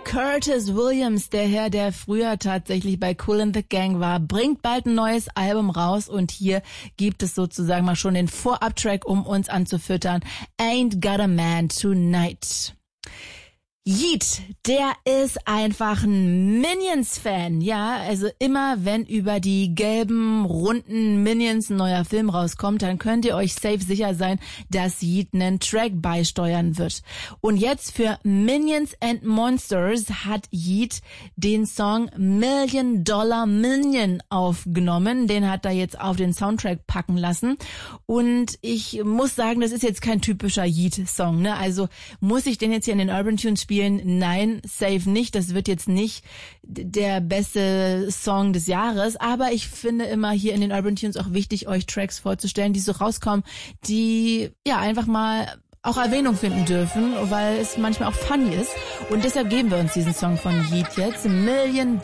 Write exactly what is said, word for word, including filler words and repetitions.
Curtis Williams, der Herr, der früher tatsächlich bei Kool and the Gang war, bringt bald ein neues Album raus und hier gibt es sozusagen mal schon den Vorab-Track, um uns anzufüttern. Ain't Got a Man Tonight. Yeat, der ist einfach ein Minions-Fan, ja, also immer wenn über die gelben, runden Minions ein neuer Film rauskommt, dann könnt ihr euch safe sicher sein, dass Yeat einen Track beisteuern wird. Und jetzt für Minions and Monsters hat Yeat den Song Million Dollar Minion aufgenommen, den hat er jetzt auf den Soundtrack packen lassen und ich muss sagen, das ist jetzt kein typischer Yeat-Song, ne, also muss ich den jetzt hier in den Urban Tunes spielen? Nein, safe nicht. Das wird jetzt nicht der beste Song des Jahres, aber ich finde immer hier in den Urban Tunes auch wichtig, euch Tracks vorzustellen, die so rauskommen, die ja einfach mal auch Erwähnung finden dürfen, weil es manchmal auch funny ist. Und deshalb geben wir uns diesen Song von Yeat jetzt, Million